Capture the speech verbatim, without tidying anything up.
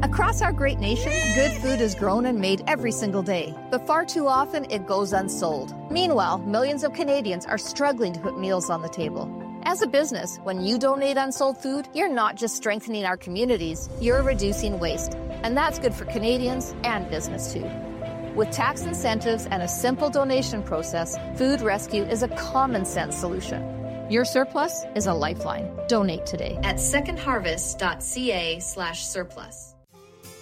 Across our great nation, good food is grown and made every single day, but far too often it goes unsold. Meanwhile, millions of Canadians are struggling to put meals on the table. As a business, when you donate unsold food, you're not just strengthening our communities, you're reducing waste. And that's good for Canadians and business too. With tax incentives and a simple donation process, Food Rescue is a common sense solution. Your surplus is a lifeline. Donate today at secondharvest.ca slash surplus.